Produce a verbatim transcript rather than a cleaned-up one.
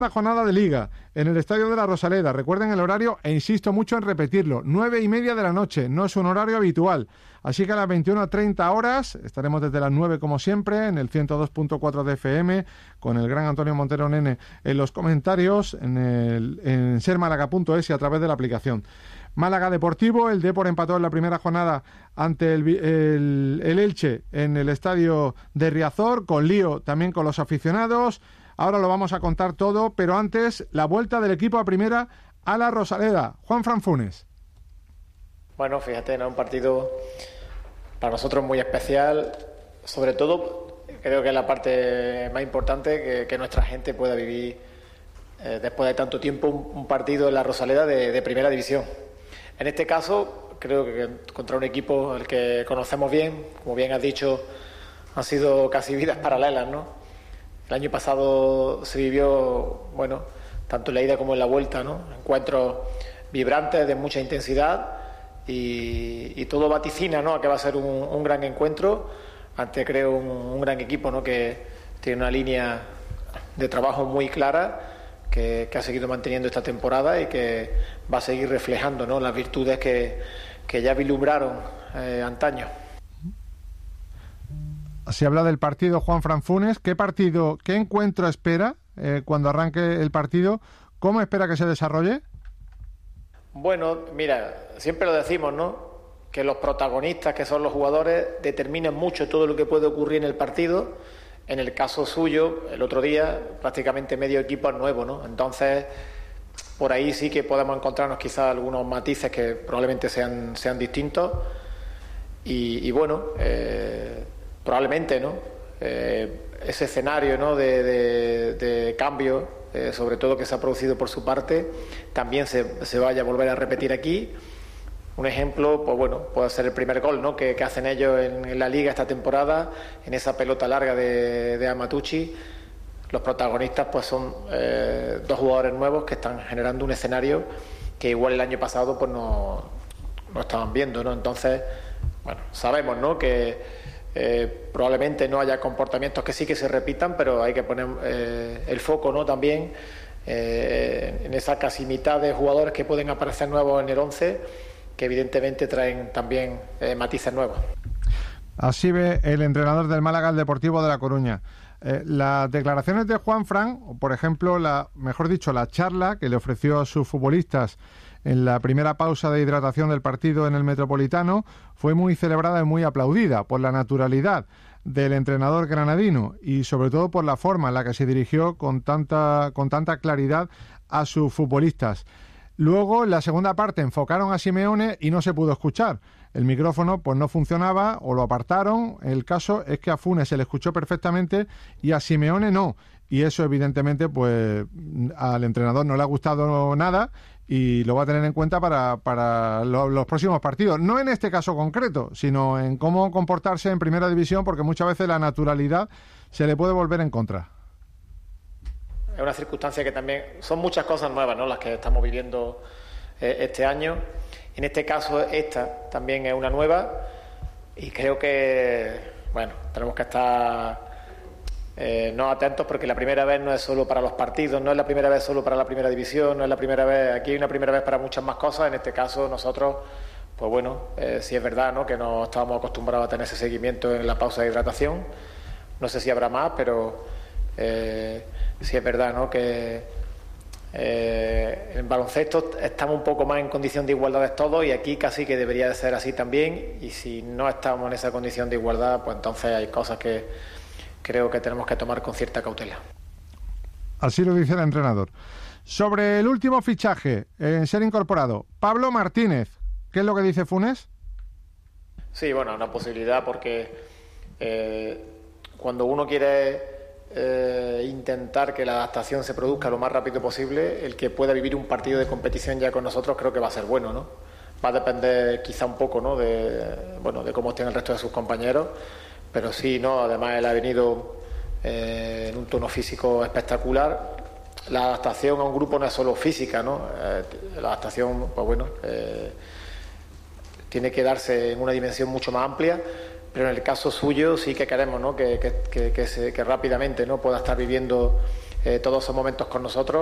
La jornada de Liga en el Estadio de la Rosaleda. Recuerden el horario e insisto mucho en repetirlo. Nueve y media de la noche. No es un horario habitual. Así que a las veintiuna treinta horas estaremos desde las nueve como siempre en el ciento dos punto cuatro de F M con el gran Antonio Montero Nene en los comentarios en, el, en ser málaga punto es y a través de la aplicación. Málaga Deportivo, el Depor empató en la primera jornada ante el, el, el Elche en el estadio de Riazor, con lío también con los aficionados. Ahora lo vamos a contar todo, pero antes la vuelta del equipo a primera a la Rosaleda. Juanfran Funes. Bueno, fíjate, ¿no? Un partido para nosotros muy especial, sobre todo creo que es la parte más importante que, que nuestra gente pueda vivir eh, después de tanto tiempo un, un partido en la Rosaleda de, de primera división. En este caso creo que contra un equipo al que conocemos bien, como bien has dicho, han sido casi vidas paralelas, ¿no? El año pasado se vivió, bueno, tanto en la ida como en la vuelta, ¿no? Encuentros vibrantes, de mucha intensidad y, y todo vaticina, ¿no? A que va a ser un, un gran encuentro ante, creo, un, un gran equipo, ¿no? Que tiene una línea de trabajo muy clara que, que ha seguido manteniendo esta temporada y que va a seguir reflejando, ¿no? Las virtudes que, que ya vislumbraron eh, antaño. Se habla del partido Juanfran Funes. ¿Qué partido, qué encuentro espera eh, cuando arranque el partido? ¿Cómo espera que se desarrolle? Bueno, mira, siempre lo decimos, ¿no? Que los protagonistas, que son los jugadores, determinan mucho todo lo que puede ocurrir en el partido. En el caso suyo, el otro día, prácticamente medio equipo es nuevo, ¿no? Entonces, por ahí sí que podemos encontrarnos quizás algunos matices que probablemente sean, sean distintos. Y, y bueno, eh, probablemente, ¿no? Eh, ese escenario, ¿no? de, de, de cambio, eh, sobre todo que se ha producido por su parte, también se, se vaya a volver a repetir aquí. Un ejemplo, pues bueno, puede ser el primer gol, ¿no? que, que hacen ellos en, en la Liga esta temporada, en esa pelota larga de, de Amatucci. Los protagonistas pues son eh, dos jugadores nuevos que están generando un escenario que igual el año pasado pues no, no estaban viendo, ¿no? Entonces, bueno, sabemos, ¿no? que Eh, probablemente no haya comportamientos que sí que se repitan, pero hay que poner eh, el foco, ¿no? También eh, en esa casi mitad de jugadores que pueden aparecer nuevos en el once, que evidentemente traen también eh, matices nuevos. Así ve el entrenador del Málaga, el Deportivo de La Coruña. Eh, las declaraciones de Juanfran, o por ejemplo, la, mejor dicho, la charla que le ofreció a sus futbolistas en la primera pausa de hidratación del partido en el Metropolitano, fue muy celebrada y muy aplaudida por la naturalidad del entrenador granadino y sobre todo por la forma en la que se dirigió con tanta, con tanta claridad a sus futbolistas. Luego, en la segunda parte, enfocaron a Simeone y no se pudo escuchar. El micrófono pues no funcionaba o lo apartaron. El caso es que a Funes se le escuchó perfectamente y a Simeone no. Y eso, evidentemente, pues al entrenador no le ha gustado nada y lo va a tener en cuenta para, para lo, los próximos partidos. No en este caso concreto, sino en cómo comportarse en primera división, porque muchas veces la naturalidad se le puede volver en contra. Es una circunstancia que también... Son muchas cosas nuevas, ¿no? Las que estamos viviendo eh, este año. En este caso, esta también es una nueva y creo que, bueno, tenemos que estar... Eh, no atentos porque la primera vez no es solo para los partidos, no es la primera vez solo para la primera división, no es la primera vez, aquí hay una primera vez para muchas más cosas. En este caso nosotros, pues bueno, eh, sí es verdad, ¿no? Que no estábamos acostumbrados a tener ese seguimiento en la pausa de hidratación, no sé si habrá más, pero eh, sí es verdad, ¿no? Que eh, en baloncesto estamos un poco más en condición de igualdad todos y aquí casi que debería de ser así también, y si no estamos en esa condición de igualdad, pues entonces hay cosas que creo que tenemos que tomar con cierta cautela. Así lo dice el entrenador. Sobre el último fichaje en ser incorporado, Pablo Martínez, ¿qué es lo que dice Funes? Sí, bueno, una posibilidad porque eh, cuando uno quiere eh, intentar que la adaptación se produzca lo más rápido posible, el que pueda vivir un partido de competición ya con nosotros creo que va a ser bueno, ¿no? Va a depender quizá un poco, ¿no? de, bueno, de cómo estén el resto de sus compañeros. Pero sí, no, además él ha venido eh, en un tono físico espectacular. La adaptación a un grupo no es solo física, ¿no? Eh, la adaptación, pues bueno, eh, tiene que darse en una dimensión mucho más amplia, pero en el caso suyo sí que queremos, ¿no? que, que, que, que, se, que rápidamente, ¿no? pueda estar viviendo eh, todos esos momentos con nosotros.